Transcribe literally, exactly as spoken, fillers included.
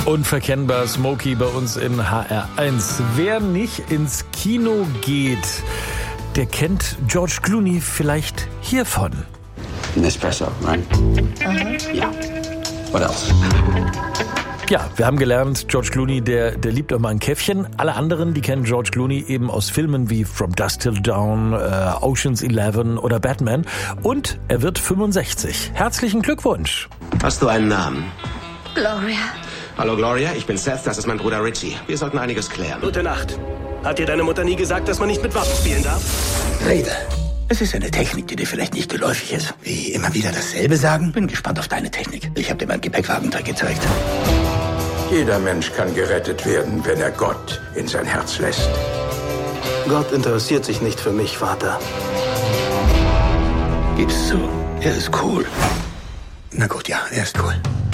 Unverkennbar Smokey bei uns in H R eins. Wer nicht ins Kino geht, der kennt George Clooney vielleicht hiervon. An espresso, right? Uh-huh. Ja. What else? Ja, wir haben gelernt, George Clooney, der, der liebt auch mal ein Käffchen. Alle anderen, die kennen George Clooney eben aus Filmen wie From Dusk Till Dawn, äh, Ocean's Eleven oder Batman. Und er wird fünfundsechzig. Herzlichen Glückwunsch. Hast du einen Namen? Gloria. Hallo Gloria, ich bin Seth, das ist mein Bruder Richie. Wir sollten einiges klären. Gute Nacht. Hat dir deine Mutter nie gesagt, dass man nicht mit Waffen spielen darf? Rede. Es ist eine Technik, die dir vielleicht nicht geläufig ist. Wie immer wieder dasselbe sagen? Bin gespannt auf deine Technik. Ich habe dir meinen Gepäckwagentrick gezeigt. Jeder Mensch kann gerettet werden, wenn er Gott in sein Herz lässt. Gott interessiert sich nicht für mich, Vater. Gib's zu. Er ist cool. Na gut, ja, er ist cool.